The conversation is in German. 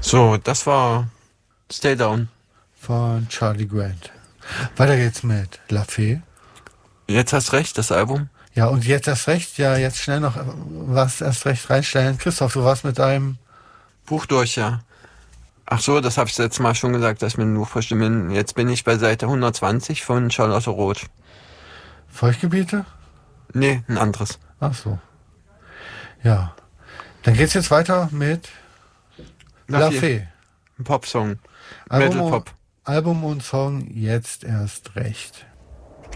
So, das war Stay Down. Von Charlie Grant. Weiter geht's mit La Fee. Jetzt hast recht, das Album. Ja, und jetzt erst recht, ja, jetzt schnell noch was erst recht reinstellen. Christoph, du warst mit deinem... Buch durch, ja. Ach so, das habe ich letztes Mal schon gesagt, dass ich mit dem Buch verstimmen. Jetzt bin ich bei Seite 120 von Charlotte Roth. Feuchtgebiete? Nee, ein anderes. Ach so. Ja. Dann geht's jetzt weiter mit La Fee. Ein Popsong. Album, Metal Pop. Album und Song jetzt erst recht.